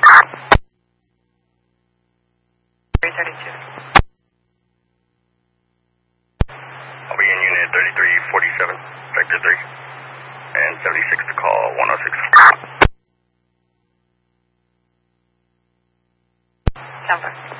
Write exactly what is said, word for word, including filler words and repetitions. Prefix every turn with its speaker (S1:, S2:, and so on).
S1: three thirty-two.
S2: I'll be in unit thirty-three forty-seven, Vector three, and seventy-six to call one oh six.
S1: Number.